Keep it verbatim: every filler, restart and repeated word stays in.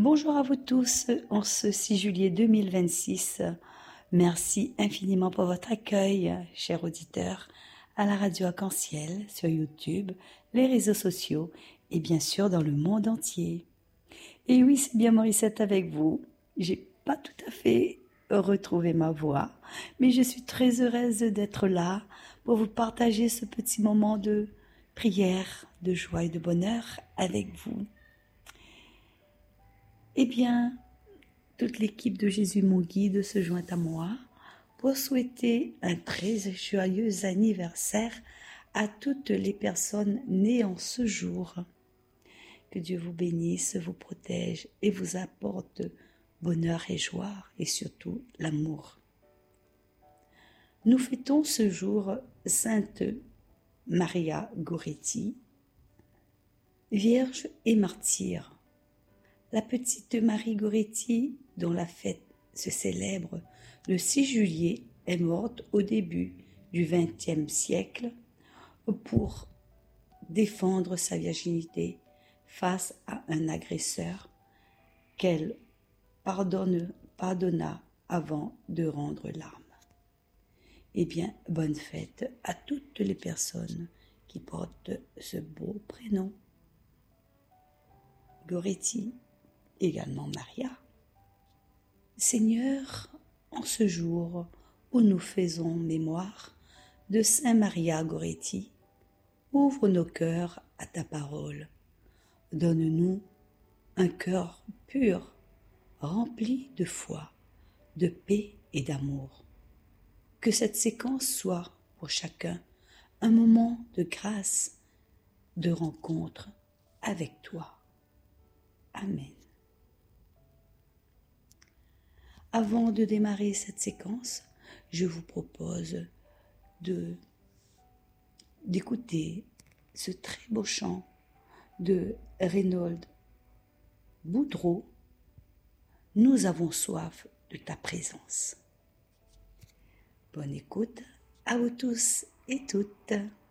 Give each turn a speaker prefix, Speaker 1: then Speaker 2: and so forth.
Speaker 1: Bonjour à vous tous en ce six juillet deux mille vingt-six. Merci infiniment pour votre accueil, chers auditeurs, à la radio Arc-en-Ciel, sur YouTube, les réseaux sociaux et bien sûr dans le monde entier. Et oui, c'est bien Morissette avec vous. J'ai pas tout à fait retrouvé ma voix, mais je suis très heureuse d'être là pour vous partager ce petit moment de prière, de joie et de bonheur avec vous. Eh bien, toute l'équipe de Jésus mon guide se joint à moi pour souhaiter un très joyeux anniversaire à toutes les personnes nées en ce jour. Que Dieu vous bénisse, vous protège et vous apporte bonheur et joie et surtout l'amour. Nous fêtons ce jour Sainte Maria Goretti, Vierge et martyre. La petite Marie Goretti, dont la fête se célèbre le six juillet, est morte au début du vingtième siècle pour défendre sa virginité face à un agresseur qu'elle pardonne, pardonna avant de rendre l'âme. Eh bien, bonne fête à toutes les personnes qui portent ce beau prénom. Goretti, également Maria. Seigneur, en ce jour où nous faisons mémoire de Saint Maria Goretti, ouvre nos cœurs à ta parole. Donne-nous un cœur pur, rempli de foi, de paix et d'amour. Que cette séquence soit pour chacun un moment de grâce, de rencontre avec toi. Amen. Avant de démarrer cette séquence, je vous propose de, d'écouter ce très beau chant de Reynold Boudreau, « Nous avons soif de ta présence ». Bonne écoute à vous tous et toutes.